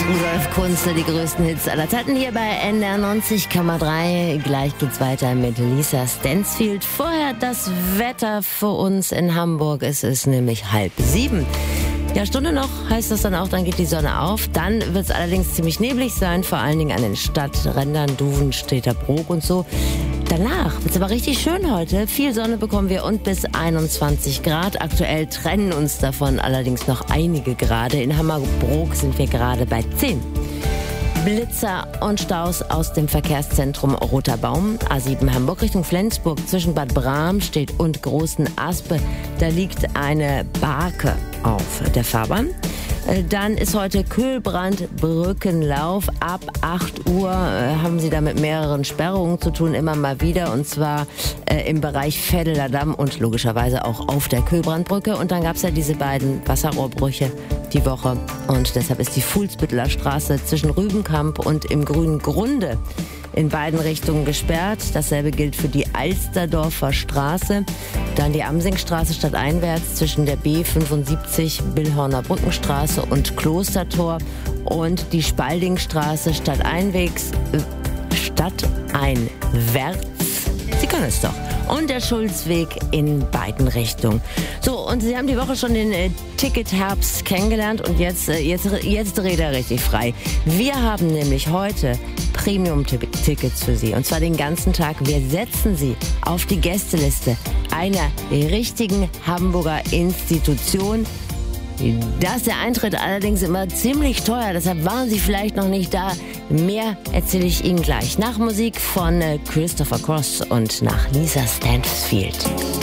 Rudolf Kunze, die größten Hits aller Zeiten hier bei NDR 90,3. Gleich geht's weiter mit Lisa Stansfield. Vorher das Wetter für uns in Hamburg. Es ist nämlich 6:30. Ja, Stunde noch heißt das dann auch, dann geht die Sonne auf. Dann wird's allerdings ziemlich neblig sein, vor allen Dingen an den Stadträndern, Duven, Steterbrook und so. Danach wird's aber richtig schön heute. Viel Sonne bekommen wir und bis 21 Grad. Aktuell trennen uns davon allerdings noch einige Grade. In Hammerbrook sind wir gerade bei 10. Blitzer und Staus aus dem Verkehrszentrum Roter Baum. A7 Hamburg Richtung Flensburg zwischen Bad Bramstedt und Großen Aspe. Da liegt eine Barke auf der Fahrbahn. Dann ist heute Kühlbrand-Brückenlauf. Ab 8 Uhr haben Sie da mit mehreren Sperrungen zu tun, immer mal wieder. Und zwar im Bereich Veddeler Damm und logischerweise auch auf der Kühlbrandbrücke. Und dann gab es ja diese beiden Wasserrohrbrüche die Woche. Und deshalb ist die Fuhlsbütteler Straße zwischen Rübenkamp und im Grünen Grunde in beiden Richtungen gesperrt. Dasselbe gilt für die Alsterdorfer Straße. Dann die Amsingstraße stadteinwärts zwischen der B75 Billhorner Brückenstraße und Klostertor. Und die Spaldingstraße stadteinwärts. Sie können es doch. Und der Schulzweg in beiden Richtungen. So, und Sie haben die Woche schon den Ticket-Herbst kennengelernt und jetzt dreht er richtig frei. Wir haben nämlich heute Premium-Tickets für Sie und zwar den ganzen Tag. Wir setzen Sie auf die Gästeliste einer richtigen Hamburger Institution. Da ist der Eintritt allerdings immer ziemlich teuer, deshalb waren Sie vielleicht noch nicht da. Mehr erzähle ich Ihnen gleich nach Musik von Christopher Cross und nach Lisa Stansfield.